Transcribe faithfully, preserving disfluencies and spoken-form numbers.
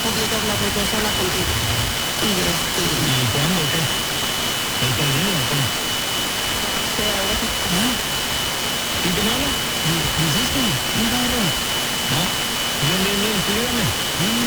podido hablar yo sola contigo. Y este... ¿Y cuándo qué? ¿Este día o qué? Pero, ¿Ah? ¿Y qué malo? ¿Qué hiciste? ¿Un carro